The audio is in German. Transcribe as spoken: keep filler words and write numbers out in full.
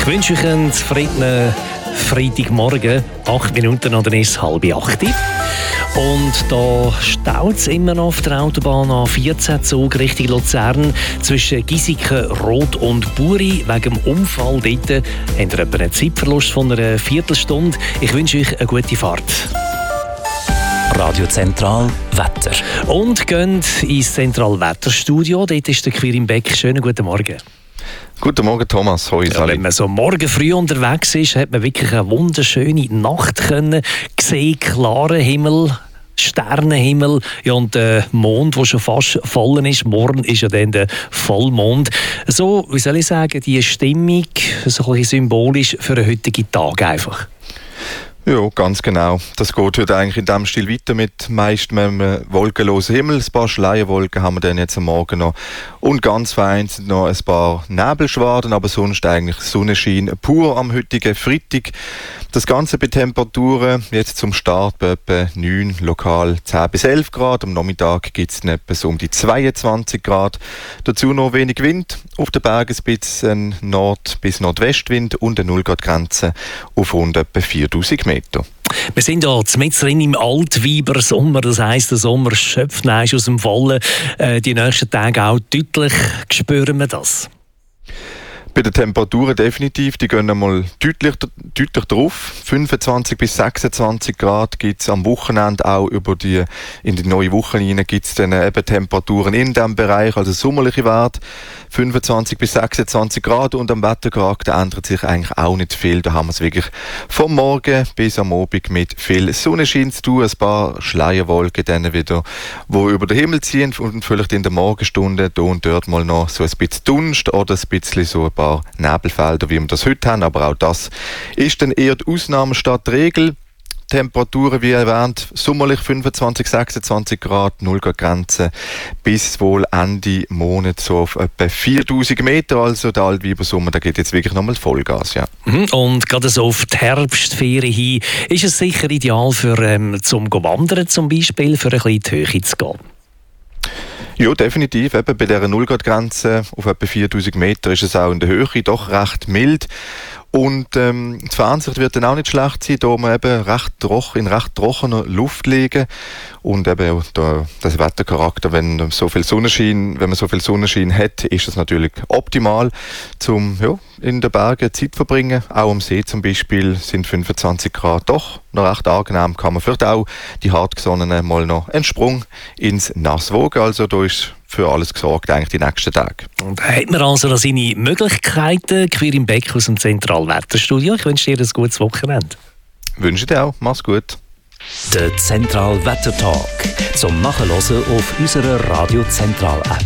wünsche euch einen zufriedenen Freitagmorgen. Acht Minuten an der ist halb acht. Und da staut es immer noch auf der Autobahn A vierzehn Zug Richtung Luzern zwischen Giesiken, Rot und Buri. Wegen dem Unfall dort habt ihr etwa einen Zeitverlust von einer Viertelstunde. Ich wünsche euch eine gute Fahrt. Radio Zentral Wetter. Und geht ins Zentralwetterstudio. Dort ist der Quirin Beck. Schönen guten Morgen. Guten Morgen, Thomas. Hoi, ja, wenn man so morgen früh unterwegs ist, hat man wirklich eine wunderschöne Nacht können sehen, klaren Himmel, Sternenhimmel, ja, und der Mond, der schon fast voll ist. Morgen ist ja dann der Vollmond. So, wie soll ich sagen, die Stimmung, so ein bisschen symbolisch für den heutigen Tag einfach. Ja, ganz genau. Das geht heute eigentlich in diesem Stil weiter mit meist einem wolkenlosen Himmel. Ein paar Schleierwolken haben wir dann jetzt am Morgen noch. Und ganz fein sind noch ein paar Nebelschwaden, aber sonst eigentlich Sonnenschein pur am heutigen Freitag. Das Ganze bei Temperaturen jetzt zum Start bei etwa neun, lokal zehn bis elf Grad. Am Nachmittag gibt es etwa so um die zweiundzwanzig Grad. Dazu noch wenig Wind. Auf den Bergen ein bisschen Nord- bis Nordwestwind und eine null Grad Grenze auf rund etwa viertausend Meter. Wir sind ja mitten im Altweiber Sommer, das heisst, der Sommer schöpft aus dem Vollen. Äh, die nächsten Tage auch deutlich spüren wir das. Bei den Temperaturen definitiv, die gehen einmal deutlich, deutlich drauf. fünfundzwanzig bis sechsundzwanzig Grad gibt es am Wochenende auch über die, in die neue Woche hinein gibt es dann eben Temperaturen in diesem Bereich, also sommerliche Werte. fünfundzwanzig bis sechsundzwanzig Grad und am Wettercharakter ändert sich eigentlich auch nicht viel. Da haben wir es wirklich vom Morgen bis am Abend mit viel Sonnenschein zu tun. Ein paar Schleierwolken dann wieder, die über den Himmel ziehen und vielleicht in der Morgenstunde da und dort mal noch so ein bisschen Dunst oder ein bisschen so ein paar Nebelfelder, wie wir das heute haben. Aber auch das ist dann eher die Ausnahme statt die Regel. Temperaturen, wie erwähnt, sommerlich fünfundzwanzig, sechsundzwanzig Grad, null Grad Grenze, bis wohl Ende Monat so auf etwa viertausend Meter. Also der Altweiber Sommer, da geht jetzt wirklich nochmal Vollgas. Ja. Und gerade so auf die Herbstferien hin, ist es sicher ideal für ähm, zum Wandern zum Beispiel, für ein bisschen in die Höhe zu gehen? Ja, definitiv. Eben bei dieser null Grad Grenze auf etwa viertausend Meter ist es auch in der Höhe doch recht mild. Und ähm, die Fernsicht wird dann auch nicht schlecht sein, da wir eben recht trocken, in recht trockener Luft liegen. Und eben der, das Wettercharakter, wenn so viel Sonnenschein, wenn man so viel Sonnenschein hat, ist das natürlich optimal, um ja, in den Bergen Zeit zu verbringen. Auch am See zum Beispiel sind fünfundzwanzig Grad doch noch recht angenehm. Kann man vielleicht auch die Hartgesonnenen mal noch einen Sprung ins Nass wagen. Also da ist für alles gesorgt, eigentlich die nächsten Tage. Und da hat man also noch seine Möglichkeiten. Quirin Beck aus dem Zentralwetterstudio. Ich wünsche dir ein gutes Wochenende. Wünsche dir auch. Mach's gut. Der Zentralwettertalk zum Nachhören auf unserer Radio Zentral App.